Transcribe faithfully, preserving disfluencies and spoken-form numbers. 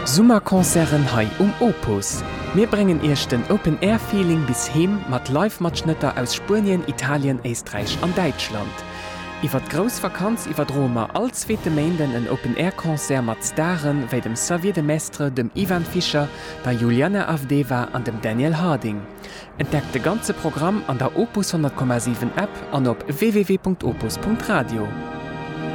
Summerkonzern hai um Opus. Wir bringen erst den Open-Air-Feeling bis heim mat Live-Matschnitter aus Spanien, Italien, Österreich und Deutschland. Iwer Grossvakanz iwwer Roma all zweete Mänden en Open-Air-Konzert mat Staren wéi dem Xavier de Mestre, dem Ivan Fischer, der Juliana Avdeva an dem Daniel Harding. Entdeckt de ganze Programm an der Opus hundert Komma sieben App an op w w w punkt opus punkt radio.